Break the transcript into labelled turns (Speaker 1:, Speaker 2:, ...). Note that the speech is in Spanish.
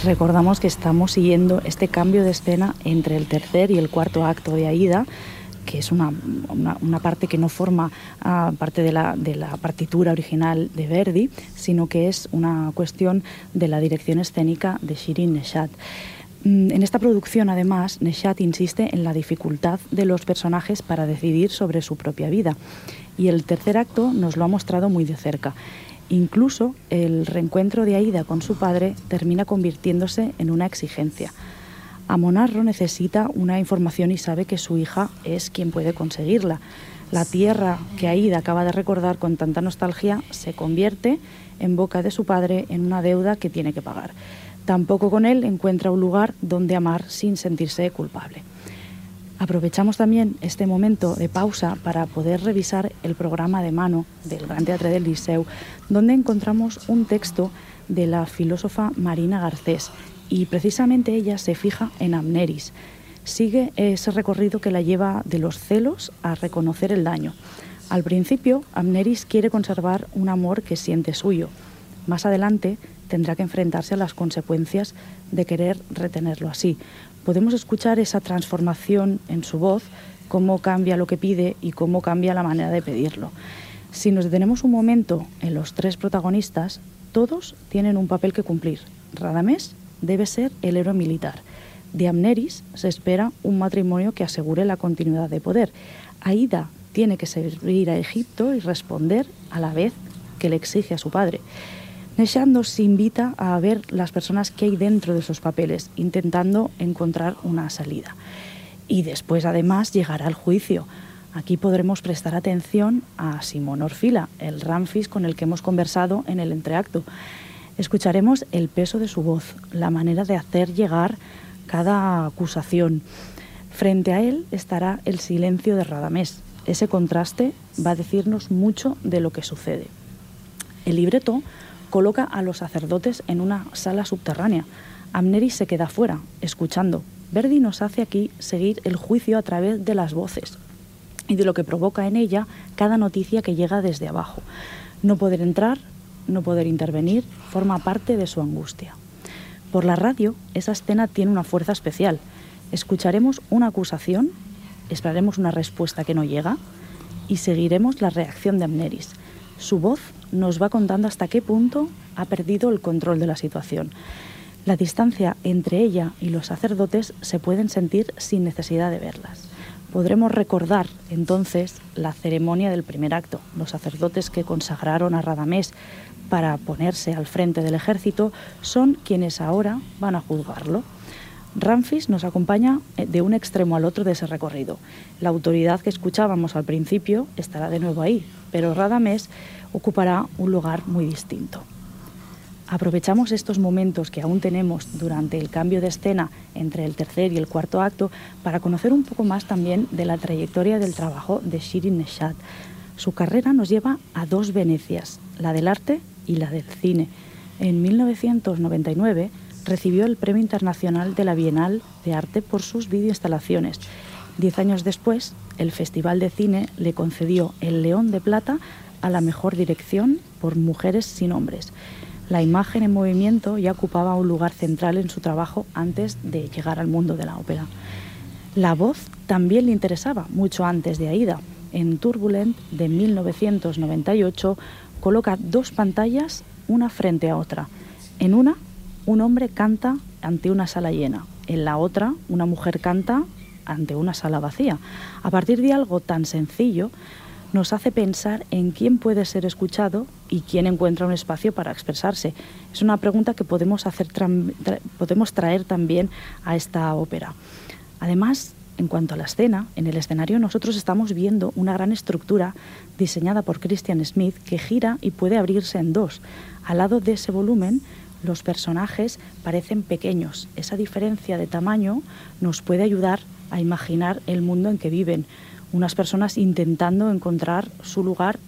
Speaker 1: Recordamos que estamos siguiendo este cambio de escena entre el tercer y el cuarto acto de Aída, que es una parte que no forma parte de la partitura original de Verdi, sino que es una cuestión de la dirección escénica de Shirin Neshat. En esta producción, además, Neshat insiste en la dificultad de los personajes para decidir sobre su propia vida, y el tercer acto nos lo ha mostrado muy de cerca. Incluso el reencuentro de Aída con su padre termina convirtiéndose en una exigencia. Amonarro necesita una información y sabe que su hija es quien puede conseguirla. La tierra que Aída acaba de recordar con tanta nostalgia se convierte, en boca de su padre, en una deuda que tiene que pagar. Tampoco con él encuentra un lugar donde amar sin sentirse culpable. Aprovechamos también este momento de pausa para poder revisar el programa de mano del Gran Teatre del Liceu, donde encontramos un texto de la filósofa Marina Garcés, y precisamente ella se fija en Amneris. Sigue ese recorrido que la lleva de los celos a reconocer el daño. Al principio, Amneris quiere conservar un amor que siente suyo. Más adelante tendrá que enfrentarse a las consecuencias de querer retenerlo así. Podemos escuchar esa transformación en su voz, cómo cambia lo que pide y cómo cambia la manera de pedirlo. Si nos detenemos un momento en los tres protagonistas, todos tienen un papel que cumplir. Radamés debe ser el héroe militar. De Amneris se espera un matrimonio que asegure la continuidad de poder. Aída tiene que servir a Egipto y responder a la vez que le exige a su padre. Neshat nos invita a ver las personas que hay dentro de esos papeles, intentando encontrar una salida. Y después, además, llegará el juicio. Aquí podremos prestar atención a Simón Orfila, el Ramfis con el que hemos conversado en el entreacto. Escucharemos el peso de su voz, la manera de hacer llegar cada acusación. Frente a él estará el silencio de Radamés. Ese contraste va a decirnos mucho de lo que sucede. El libreto coloca a los sacerdotes en una sala subterránea. Amneris se queda fuera, escuchando. Verdi nos hace aquí seguir el juicio a través de las voces y de lo que provoca en ella cada noticia que llega desde abajo. No poder entrar, no poder intervenir, forma parte de su angustia. Por la radio, esa escena tiene una fuerza especial. Escucharemos una acusación, esperaremos una respuesta que no llega y seguiremos la reacción de Amneris. Su voz nos va contando hasta qué punto ha perdido el control de la situación. La distancia entre ella y los sacerdotes se pueden sentir sin necesidad de verlas. Podremos recordar entonces la ceremonia del primer acto. Los sacerdotes que consagraron a Radamés para ponerse al frente del ejército son quienes ahora van a juzgarlo. Ramfis nos acompaña de un extremo al otro de ese recorrido. La autoridad que escuchábamos al principio estará de nuevo ahí, pero Radamés ocupará un lugar muy distinto. Aprovechamos estos momentos que aún tenemos durante el cambio de escena entre el tercer y el cuarto acto para conocer un poco más también de la trayectoria del trabajo de Shirin Neshat. Su carrera nos lleva a dos Venecias, la del arte y la del cine. En 1999 recibió el Premio Internacional de la Bienal de Arte por sus videoinstalaciones. 10 años después, el Festival de Cine le concedió el León de Plata a la mejor dirección por Mujeres sin hombres. La imagen en movimiento ya ocupaba un lugar central en su trabajo antes de llegar al mundo de la ópera. La voz también le interesaba mucho antes de Aída. En Turbulent, de 1998, coloca dos pantallas, una frente a otra. En una, un hombre canta ante una sala llena. En la otra, una mujer canta ante una sala vacía. A partir de algo tan sencillo, nos hace pensar en quién puede ser escuchado y quién encuentra un espacio para expresarse. Es una pregunta que podemos traer también a esta ópera. Además, en cuanto a la escena, en el escenario nosotros estamos viendo una gran estructura diseñada por Christian Smith que gira y puede abrirse en dos. Al lado de ese volumen, los personajes parecen pequeños. Esa diferencia de tamaño nos puede ayudar a imaginar el mundo en que viven. Unas personas intentando encontrar su lugar